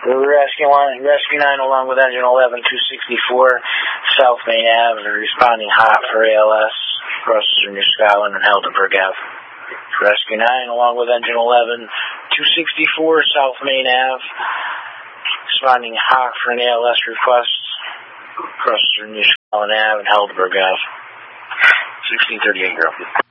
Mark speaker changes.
Speaker 1: Rescue 9 along with engine 11, 264 South Main Ave, responding hot for ALS, across New Scotland and Heldenberg Ave. Rescue 9 along with engine 11, 264 South Main Ave, responding hot for an ALS request, across New Scotland Ave and Heldenberg Ave. 1638 girl.